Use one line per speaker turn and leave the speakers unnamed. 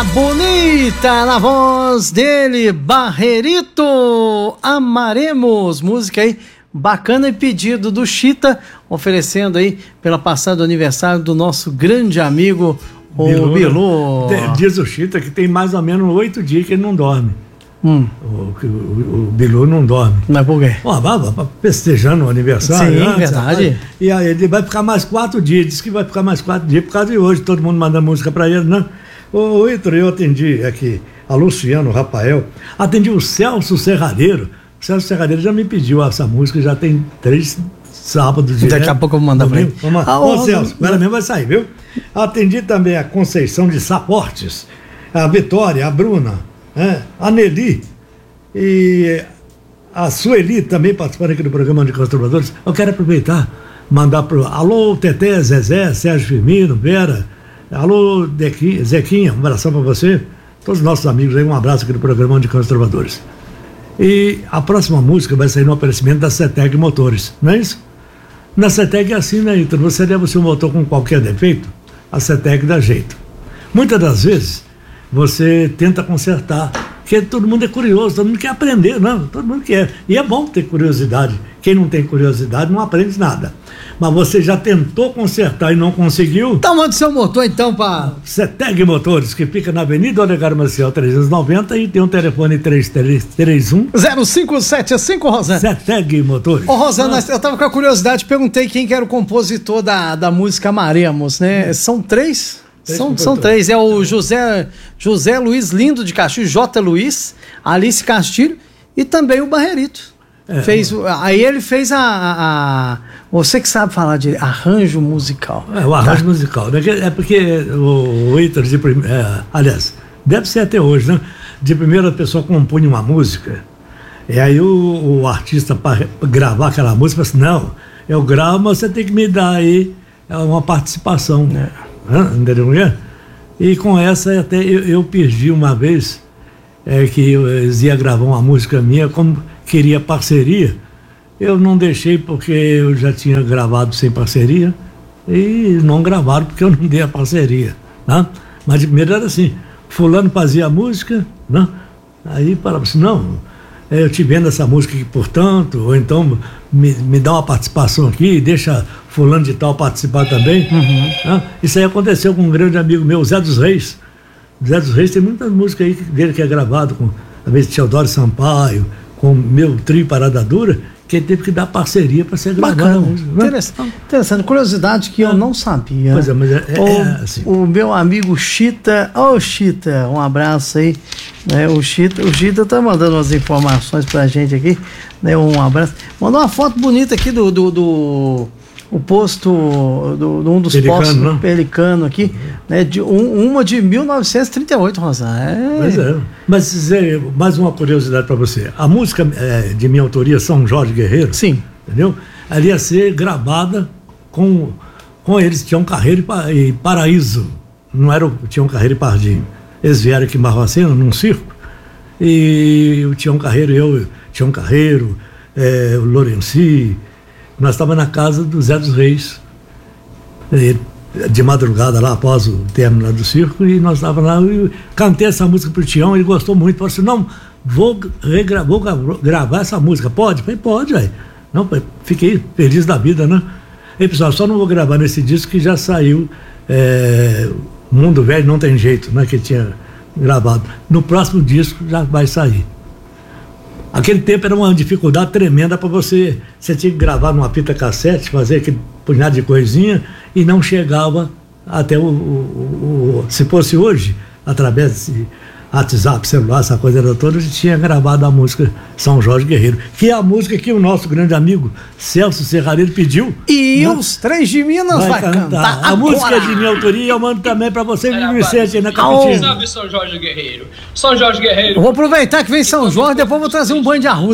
bonita na voz dele, Barrerito, Amaremos, música aí bacana e pedido do Chita, oferecendo aí pela passada do aniversário do nosso grande amigo, o Bilu.
Diz o Chita que tem mais ou menos 8 dias que ele não dorme. O Bilu não dorme.
Mas por quê?
Festejando o aniversário.
Sim, verdade.
E aí ele vai ficar mais 4 dias, diz que vai ficar mais 4 dias por causa de hoje, todo mundo mandando música pra ele, né? Ô, Heitor, eu atendi aqui a Luciano, o Rafael, atendi o Celso Serradeiro. O Celso Serradeiro já me pediu essa música, já tem 3 sábados.
Daqui a pouco eu vou mandar pra ele.
Ô, Celso, agora mesmo vai sair, viu? Atendi também a Conceição de Saportes, a Vitória, a Bruna, a Nelly e a Sueli também participando aqui do programa de Conservadores. Eu quero aproveitar, mandar pro alô, Teté, Zezé, Sérgio Firmino, Vera, alô, Zequinha, um abração para você, todos os nossos amigos aí, um abraço aqui do programa de Conservadores. E a próxima música vai sair no oferecimento da CETEG Motores, não é isso? Na CETEG é assim, né, Ítalo? Você leva o seu motor com qualquer defeito, a CETEG dá jeito. Muitas das vezes você tenta consertar, porque todo mundo é curioso, todo mundo quer aprender, não, todo mundo quer. E é bom ter curiosidade. Quem não tem curiosidade não aprende nada. Mas você já tentou consertar e não conseguiu?
Então manda seu motor então para
CETEG Motores, que fica na Avenida Olegário Maciel 390 e tem um telefone 3331
0575, Rosana.
CETEG Motores.
Ô, Rosana, eu tava com a curiosidade, perguntei quem que era o compositor da música Amaremos, né? São 3? São 3, é o José Luiz Lindo de Castilho, J. Luiz, Alice Castilho e também o Barrerito. Aí ele fez você que sabe falar de arranjo musical.
O arranjo musical, né? É porque o Heitor, aliás, deve ser até hoje, né? De primeira a pessoa compunha uma música, e aí o artista, para gravar aquela música, falou assim, não, eu gravo, mas você tem que me dar aí uma participação. Entendeu? E com essa até eu perdi uma vez, que eles iam gravar uma música minha, como queria parceria, eu não deixei porque eu já tinha gravado sem parceria e não gravaram porque eu não dei a parceria, né? Mas de primeiro era assim, fulano fazia a música, né? Aí falava assim, não, eu te vendo essa música aqui, portanto, ou então me dá uma participação aqui, deixa fulano de tal participar também. Né? Isso aí aconteceu com um grande amigo meu, Zé dos Reis. Zé dos Reis tem muitas músicas aí dele que é gravado com, às vezes, Teodoro Sampaio, com meu trio Parada Dura, que ele teve que dar parceria para ser gravado.
Interessante, curiosidade que eu não sabia.
Pois é, mas assim.
O meu amigo Chita, Chita, um abraço aí. O Chita tá mandando umas informações pra gente aqui, né? Um abraço. Mandou uma foto bonita aqui o posto, um dos postos do Pelicano aqui, né? Uma de 1938, Rosana.
Pois é. Mas mais uma curiosidade para você. A música de minha autoria, São Jorge Guerreiro,
sim,
entendeu? Ela ia ser gravada com eles, Tião Carreiro e Paraíso. Não era o Tião Carreiro e Pardinho. Eles vieram aqui em Barbacena, num circo, e o Tião Carreiro, Tião Carreiro, o Lorenci, nós estávamos na casa do Zé dos Reis, de madrugada lá, após o término do circo, e nós estávamos lá, e cantei essa música pro Tião, ele gostou muito, falou assim, não, vou gravar essa música, pode? Falei, pode, velho. Não, fiquei feliz da vida, né? E pessoal, só não vou gravar nesse disco que já saiu, Mundo Velho Não Tem Jeito, né, que tinha gravado. No próximo disco já vai sair. Aquele tempo era uma dificuldade tremenda para você tinha que gravar numa fita cassete, fazer aquele punhado de coisinha e não chegava até se fosse hoje, através de WhatsApp, celular, essa coisa toda, a gente tinha gravado a música São Jorge Guerreiro, que é a música que o nosso grande amigo Celso Serradeiro pediu.
E os Três de Minas vai cantar
a música de minha autoria, eu mando também pra você, Vicente, aí na Capitinha.
Salve São Jorge Guerreiro. São Jorge Guerreiro.
Eu vou aproveitar que vem São Jorge, depois vou trazer um banho de arruda.